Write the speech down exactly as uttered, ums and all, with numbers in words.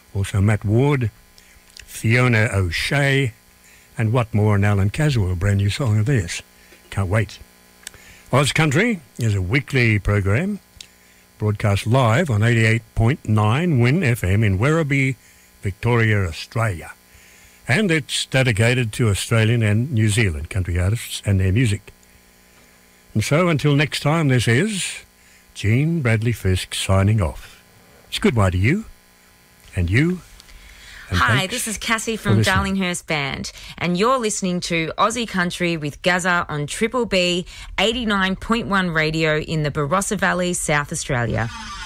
Also Matt Ward, Fiona O'Shea, and What More and Alan Caswell, a brand new song of theirs. Can't wait. Oz Country is a weekly program broadcast live on eighty-eight point nine Win F M in Werribee, Victoria, Australia. And it's dedicated to Australian and New Zealand country artists and their music. And so until next time, this is Gene Bradley Fisk signing off. It's goodbye to you and you. And hi, this is Cassie from Darlinghurst Band, and you're listening to Aussie Country with Gazza on Triple B eighty-nine point one radio in the Barossa Valley, South Australia.